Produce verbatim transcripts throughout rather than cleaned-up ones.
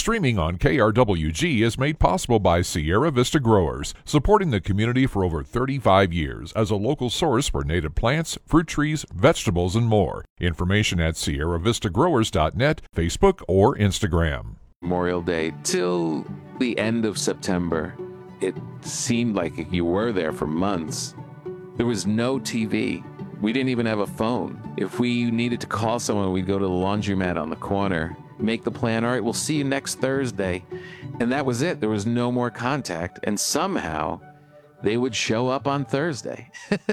Streaming on K R W G is made possible by Sierra Vista Growers, supporting the community for over thirty-five years as a local source for native plants, fruit trees, vegetables, and more. Information at sierra vista growers dot net, Facebook, or Instagram. Memorial Day till the end of September, it seemed like you were there for months. There was no T V. We didn't even have a phone. If we needed to call someone, we'd go to the laundromat on the corner, make the plan, all right, we'll see you next Thursday. And that was it. There was no more contact. And somehow they would show up on Thursday.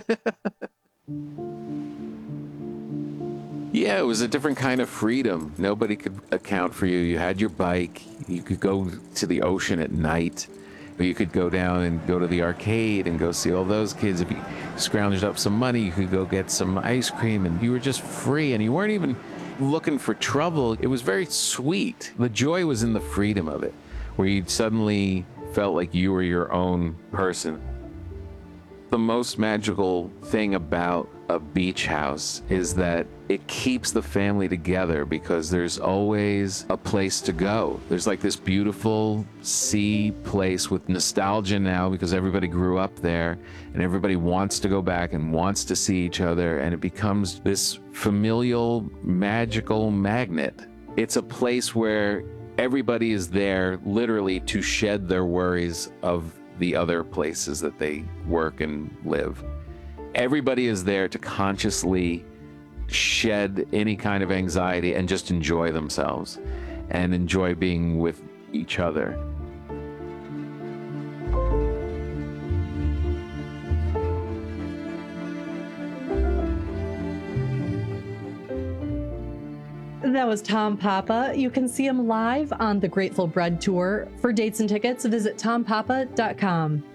Yeah, it was a different kind of freedom. Nobody could account for you. You had your bike. You could go to the ocean at night. Or you could go down and go to the arcade and go see all those kids. If you scrounged up some money, you could go get some ice cream. And you were just free. And you weren't even looking for trouble. It was very sweet. The joy was in the freedom of it, where you suddenly felt like you were your own person. The most magical thing about a beach house is that it keeps the family together because there's always a place to go. There's like this beautiful sea place with nostalgia now because everybody grew up there and everybody wants to go back and wants to see each other, and it becomes this familial, magical magnet. It's a place where everybody is there literally to shed their worries of the other places that they work and live. Everybody is there to consciously shed any kind of anxiety and just enjoy themselves and enjoy being with each other. That was Tom Papa. You can see him live on the Grateful Bread Tour. For dates and tickets, visit tom papa dot com.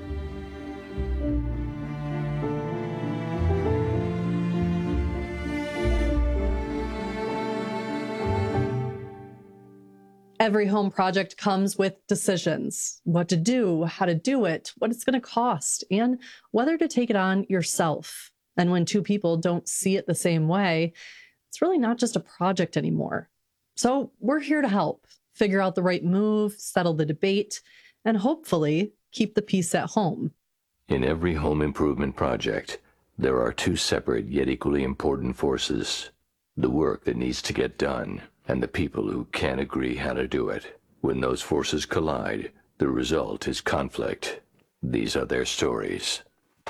Every home project comes with decisions: what to do, how to do it, what it's going to cost, and whether to take it on yourself. And when two people don't see it the same way, it's really not just a project anymore. So we're here to help figure out the right move, settle the debate, and hopefully keep the peace at home. In every home improvement project, there are two separate yet equally important forces: the work that needs to get done and the people who can't agree how to do it. When those forces collide, the result is conflict. These are their stories.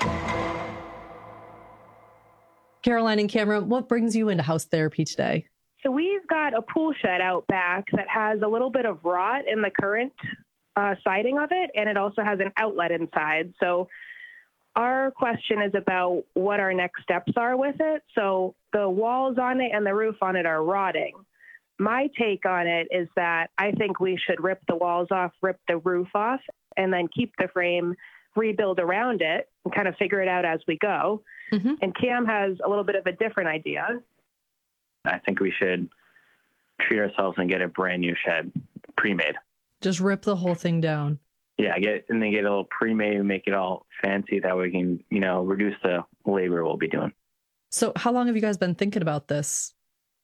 Caroline and Cameron, what brings you into house therapy today? So we've got a pool shed out back that has a little bit of rot in the current uh, siding of it, and it also has an outlet inside. So our question is about what our next steps are with it. So the walls on it and the roof on it are rotting. My take on it is that I think we should rip the walls off, rip the roof off, and then keep the frame, rebuild around it, and kind of figure it out as we go. Mm-hmm. And Cam has a little bit of a different idea. I think we should treat ourselves and get a brand new shed pre-made. Just rip the whole thing down. Yeah, get and then get a little pre-made, make it all fancy. That way we can, you know, reduce the labor we'll be doing. So how long have you guys been thinking about this?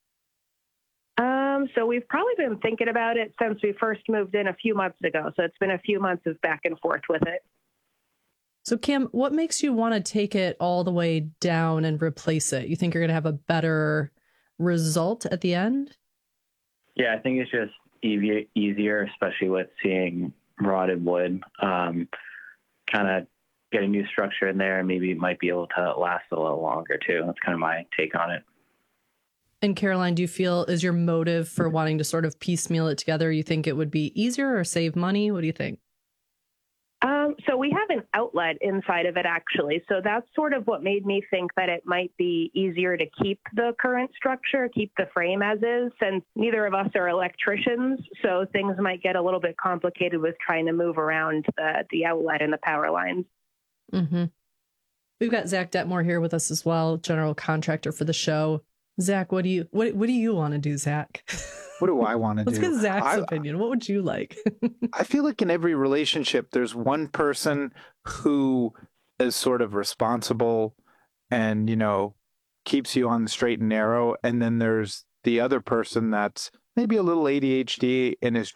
Um, so we've probably been thinking about it since we first moved in a few months ago. So it's been a few months of back and forth with it. So Cam, what makes you want to take it all the way down and replace it? You think you're going to have a better result at the end? Yeah, I think it's just easier, easier especially with seeing rotted wood. Um, kind of get a new structure in there, and maybe it might be able to last a little longer too. That's kind of my take on it. And Caroline, do you feel is your motive for wanting to sort of piecemeal it together? You think it would be easier or save money? What do you think? Um, so we have an outlet inside of it, actually. So that's sort of what made me think that it might be easier to keep the current structure, keep the frame as is, since neither of us are electricians. So things might get a little bit complicated with trying to move around the, the outlet and the power lines. Mm-hmm. We've got Zach Detmore here with us as well, general contractor for the show. Zach, what do you what what do you want to do, Zach? What do I want to do? Let's get Zach's I, opinion. What would you like? I feel like in every relationship, there's one person who is sort of responsible and, you know, keeps you on the straight and narrow. And then there's the other person that's maybe a little A D H D and is